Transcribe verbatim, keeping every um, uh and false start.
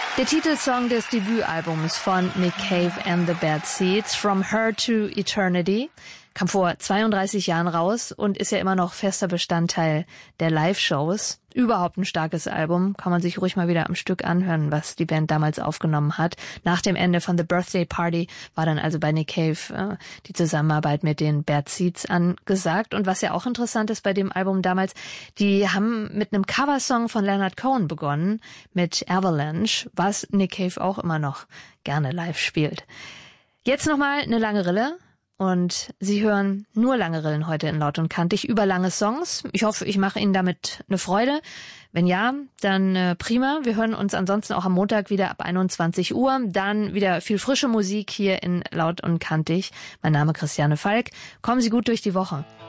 Der Titelsong des Debütalbums von Nick Cave and the Bad Seeds, From Her to Eternity, kam vor zweiunddreißig Jahren raus und ist ja immer noch fester Bestandteil der Live-Shows. Überhaupt ein starkes Album, kann man sich ruhig mal wieder am Stück anhören, was die Band damals aufgenommen hat. Nach dem Ende von The Birthday Party war dann also bei Nick Cave äh, die Zusammenarbeit mit den Bad Seeds angesagt. Und was ja auch interessant ist bei dem Album damals, die haben mit einem Coversong von Leonard Cohen begonnen, mit Avalanche, was Nick Cave auch immer noch gerne live spielt. Jetzt nochmal eine lange Rille. Und Sie hören nur lange Rillen heute in Laut und Kantig über lange Songs. Ich hoffe, ich mache Ihnen damit eine Freude. Wenn ja, dann äh, prima. Wir hören uns ansonsten auch am Montag wieder ab einundzwanzig Uhr. Dann wieder viel frische Musik hier in Laut und Kantig. Mein Name ist Christiane Falk. Kommen Sie gut durch die Woche.